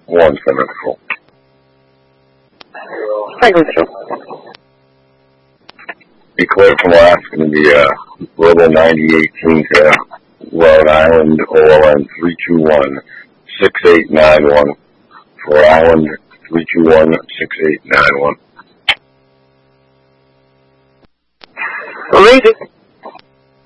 1 Center Control. Franklin Central. Be clear from Alaska to the Global 9018 to Rhode Island, OLN 321-6891. For Island 321-6891. Ranger.